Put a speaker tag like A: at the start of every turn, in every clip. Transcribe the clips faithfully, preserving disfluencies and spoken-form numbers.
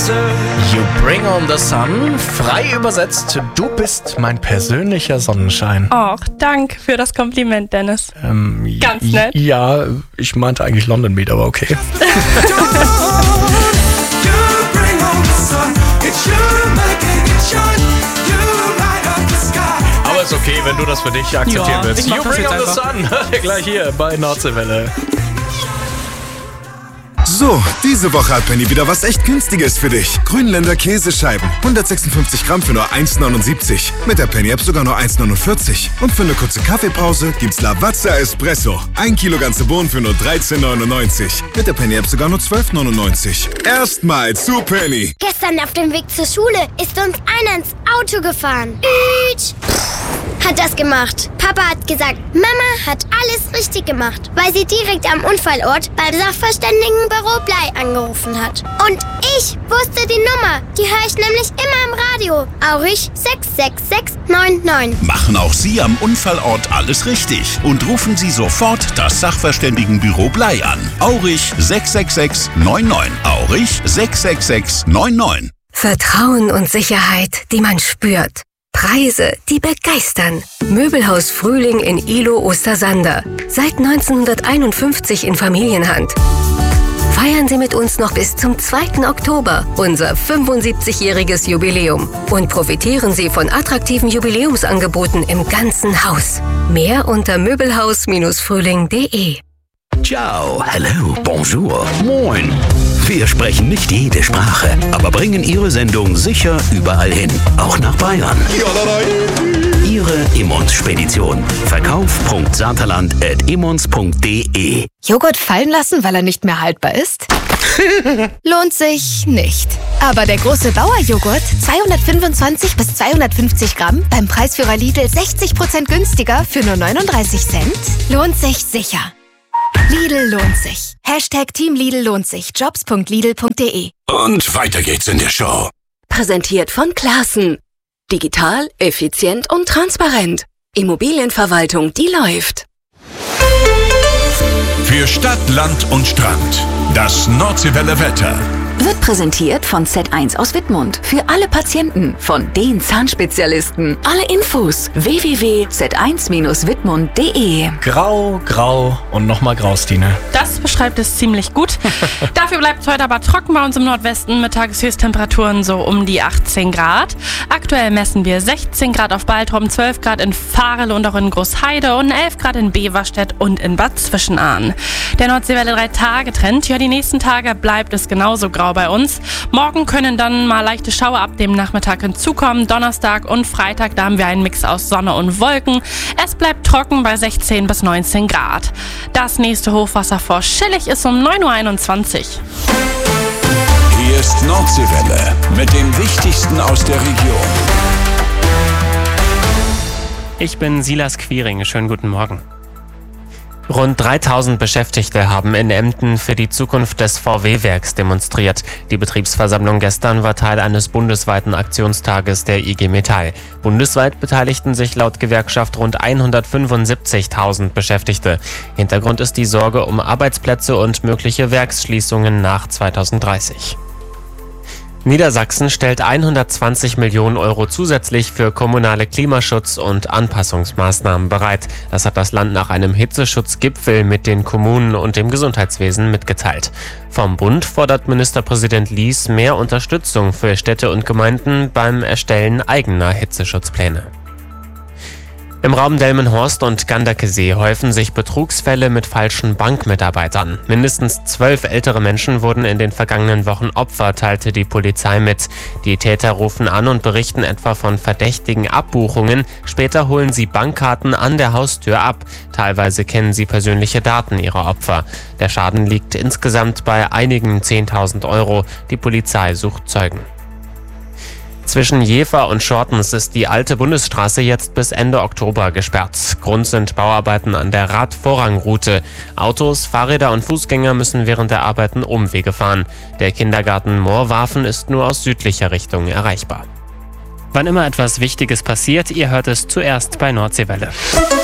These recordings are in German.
A: Spitze. You bring on the sun. Frei übersetzt, du bist mein persönlicher Sonnenschein.
B: Och, danke für das Kompliment, Dennis.
A: Ähm,
B: Ganz nett.
A: Ja, ich meinte eigentlich London Beat, aber okay. Aber ist okay, wenn du das für dich akzeptieren
B: Ja,
A: willst.
B: ich mach
A: You
B: das
A: bring
B: jetzt
A: on the
B: einfach.
A: sun. Hört ihr gleich hier bei Nordseewelle.
C: So, diese Woche hat Penny wieder was echt Günstiges für dich. Grünländer Käsescheiben. hundertsechsundfünfzig Gramm für nur eins neunundsiebzig. Mit der Penny-App sogar nur eins neunundvierzig. Und für eine kurze Kaffeepause gibt's Lavazza Espresso. Ein Kilo ganze Bohnen für nur dreizehn neunundneunzig. Mit der Penny-App sogar nur zwölf neunundneunzig. Erstmal zu Penny.
D: Gestern auf dem Weg zur Schule ist uns einer ins Auto gefahren. Ütsch. Hat das gemacht. Papa hat gesagt, Mama hat alles richtig gemacht, weil sie direkt am Unfallort beim Sachverständigenbüro Blei angerufen hat. Und ich wusste die Nummer. Die höre ich nämlich immer im Radio. Aurich sechs sechs sechs neun neun.
E: Machen auch Sie am Unfallort alles richtig und rufen Sie sofort das Sachverständigenbüro Blei an. Aurich sechs sechs sechs neun neun. Aurich sechs sechs sechs neun neun.
F: Vertrauen und Sicherheit, die man spürt. Preise, die begeistern. Möbelhaus Frühling in Ilo Ostersander. Seit neunzehnhunderteinundfünfzig in Familienhand. Feiern Sie mit uns noch bis zum zweiten Oktober unser fünfundsiebzigjähriges Jubiläum und profitieren Sie von attraktiven Jubiläumsangeboten im ganzen Haus. Mehr unter möbelhaus Frühling punkt de.
E: Ciao, hello, bonjour, moin. Wir sprechen nicht jede Sprache, aber bringen Ihre Sendung sicher überall hin, auch nach Bayern. Ihre Immons-Spedition. Verkauf.saterland at immons punkt de.
G: Joghurt fallen lassen, weil er nicht mehr haltbar ist? Lohnt sich nicht. Aber der große Bauer-Joghurt, zweihundertfünfundzwanzig bis zweihundertfünfzig Gramm, beim Preisführer Lidl sechzig Prozent günstiger für nur neununddreißig Cent, lohnt sich sicher. Lidl lohnt sich. Hashtag Team Lidl lohnt sich. jobs punkt lidl punkt de.
E: Und weiter geht's in der Show.
H: Präsentiert von Classen. Digital, effizient und transparent. Immobilienverwaltung, die läuft.
E: Für Stadt, Land und Strand. Das Nordseewelle Wetter.
H: Wird präsentiert von Z eins aus Wittmund. Für alle Patienten von den Zahnspezialisten. Alle Infos w w w punkt z eins wittmund punkt de.
A: Grau, grau und nochmal grau, Stine.
B: Das beschreibt es ziemlich gut. Dafür bleibt es heute aber trocken bei uns im Nordwesten mit Tageshöchsttemperaturen so um die achtzehn Grad. Aktuell messen wir sechzehn Grad auf Baltrum, zwölf Grad in Varele und auch in Großheide und elf Grad in Beverstedt und in Bad Zwischenahn. Der Nordseewelle drei Tage Trend. Ja, die nächsten Tage bleibt es genauso grau bei uns. Morgen können dann mal leichte Schauer ab dem Nachmittag hinzukommen. Donnerstag und Freitag, da haben wir einen Mix aus Sonne und Wolken. Es bleibt trocken bei sechzehn bis neunzehn Grad. Das nächste Hochwasser vor Schillig ist um neun Uhr einundzwanzig.
E: Hier ist Nordseewelle mit dem Wichtigsten aus der Region.
I: Ich bin Silas Quiring. Schönen guten Morgen. Rund dreitausend Beschäftigte haben in Emden für die Zukunft des V W-Werks demonstriert. Die Betriebsversammlung gestern war Teil eines bundesweiten Aktionstages der I G Metall. Bundesweit beteiligten sich laut Gewerkschaft rund hundertfünfundsiebzigtausend Beschäftigte. Hintergrund ist die Sorge um Arbeitsplätze und mögliche Werksschließungen nach zweitausenddreißig. Niedersachsen stellt hundertzwanzig Millionen Euro zusätzlich für kommunale Klimaschutz- und Anpassungsmaßnahmen bereit. Das hat das Land nach einem Hitzeschutzgipfel mit den Kommunen und dem Gesundheitswesen mitgeteilt. Vom Bund fordert Ministerpräsident Lies mehr Unterstützung für Städte und Gemeinden beim Erstellen eigener Hitzeschutzpläne. Im Raum Delmenhorst und Ganderkesee häufen sich Betrugsfälle mit falschen Bankmitarbeitern. Mindestens zwölf ältere Menschen wurden in den vergangenen Wochen Opfer, teilte die Polizei mit. Die Täter rufen an und berichten etwa von verdächtigen Abbuchungen. Später holen sie Bankkarten an der Haustür ab. Teilweise kennen sie persönliche Daten ihrer Opfer. Der Schaden liegt insgesamt bei einigen zehntausend Euro. Die Polizei sucht Zeugen. Zwischen Jever und Schortens ist die alte Bundesstraße jetzt bis Ende Oktober gesperrt. Grund sind Bauarbeiten an der Radvorrangroute. Autos, Fahrräder und Fußgänger müssen während der Arbeiten Umwege fahren. Der Kindergarten Moorwafen ist nur aus südlicher Richtung erreichbar. Wann immer etwas Wichtiges passiert, ihr hört es zuerst bei Nordseewelle.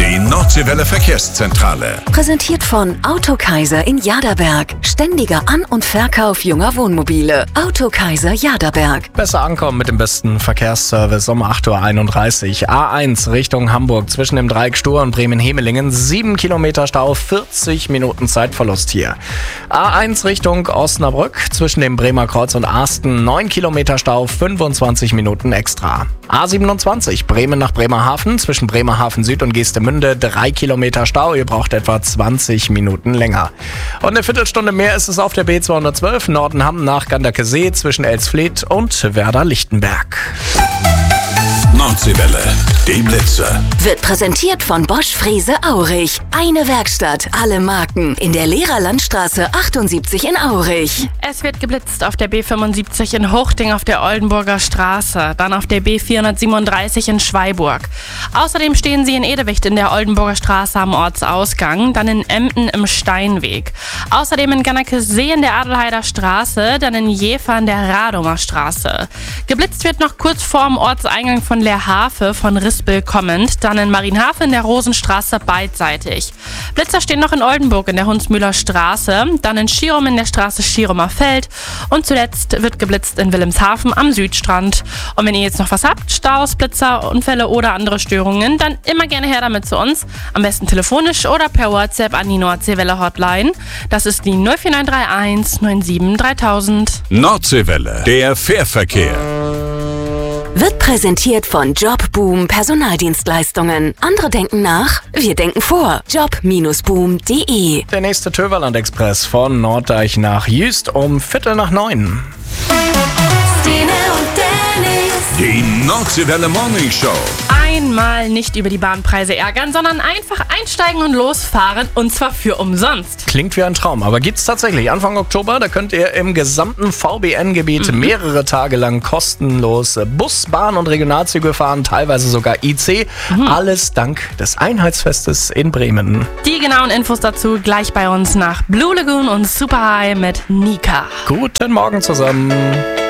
C: Die Nordseewelle Verkehrszentrale.
H: Präsentiert von Autokaiser in Jaderberg. Ständiger An- und Verkauf junger Wohnmobile. Autokaiser Jaderberg.
A: Besser ankommen mit dem besten Verkehrsservice um acht Uhr einunddreißig. A eins Richtung Hamburg zwischen dem Dreieck Stur und Bremen-Hemelingen. sieben Kilometer Stau, vierzig Minuten Zeitverlust hier. A eins Richtung Osnabrück zwischen dem Bremer Kreuz und Arsten. neun Kilometer Stau, fünfundzwanzig Minuten extra. A siebenundzwanzig Bremen nach Bremerhaven zwischen Bremerhaven Süd und Geestemünde. drei Kilometer Stau, ihr braucht etwa zwanzig Minuten länger. Und eine Viertelstunde mehr ist es auf der B zweihundertzwölf Nordenham nach Ganderkesee zwischen Elsfleth und Werder-Lichtenberg.
C: Nordseewelle, die Blitze.
H: Wird präsentiert von Bosch Frese Aurich. Eine Werkstatt, alle Marken. In der Lehrerlandstraße achtundsiebzig in Aurich.
B: Es wird geblitzt auf der B fünfundsiebzig in Huchting auf der Oldenburger Straße, dann auf der B vierhundertsiebenunddreißig in Schweiburg. Außerdem stehen sie in Edewicht in der Oldenburger Straße am Ortsausgang, dann in Emden im Steinweg. Außerdem in Ganderkesee in der Adelheider Straße, dann in Jever in der Radomer Straße. Geblitzt wird noch kurz vorm Ortseingang von Leerhafe von Rispel kommend, dann in Marienhafe in der Rosenstraße beidseitig. Blitzer stehen noch in Oldenburg in der Hunsmühler Straße, dann in Schirum in der Straße Schirumer Feld und zuletzt wird geblitzt in Wilhelmshaven am Südstrand. Und wenn ihr jetzt noch was habt, Staus, Blitzer, Unfälle oder andere Störungen, dann immer gerne her damit zu uns. Am besten telefonisch oder per WhatsApp an die Nordseewelle Hotline. Das ist die null vier neun drei eins neun sieben dreitausend.
C: Nordseewelle, der Fährverkehr.
H: Wird präsentiert von Jobboom Personaldienstleistungen. Andere denken nach, wir denken vor. job Bindestrich boom Punkt de.
A: Der nächste Töverland-Express von Norddeich nach Jüst um Viertel nach neun.
C: Die Nordseewelle Morning Show.
B: Einmal nicht über die Bahnpreise ärgern, sondern einfach einsteigen und losfahren, und zwar für umsonst.
A: Klingt wie ein Traum, aber gibt's tatsächlich. Anfang Oktober, da könnt ihr im gesamten V B N-Gebiet mhm. mehrere Tage lang kostenlos Bus, Bahn und Regionalzüge fahren, teilweise sogar I C. Mhm. Alles dank des Einheitsfestes in Bremen.
B: Die genauen Infos dazu gleich bei uns nach Blue Lagoon und Super High mit Nika.
A: Guten Morgen zusammen.